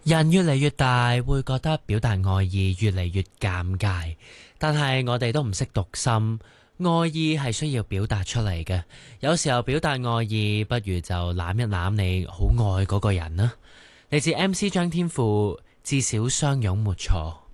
人越嚟越大，會覺得表達愛意越嚟越尷尬，但係我哋都唔識讀心，愛意係需要表達出嚟嘅。有時候表達愛意，不如就攬一攬你好愛嗰個人啦。嚟自 MC 張天賦，至少相擁沒錯。